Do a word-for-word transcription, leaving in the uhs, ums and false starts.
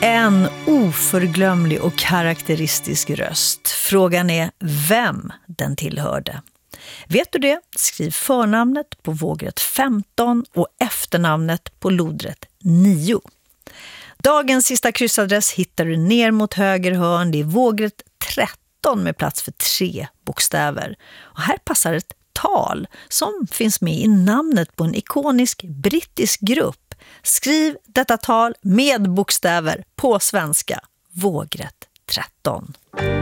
En oförglömlig och karaktäristisk röst. Frågan är vem den tillhörde. Vet du det? Skriv förnamnet på vågrätt femton och efternamnet på lodrätt nio. Dagens sista kryssadress hittar du ner mot höger hörn. Det är vågrätt tretton med plats för tre bokstäver. Och här passar ett tal som finns med i namnet på en ikonisk brittisk grupp. Skriv detta tal med bokstäver på svenska. Vågrätt tretton.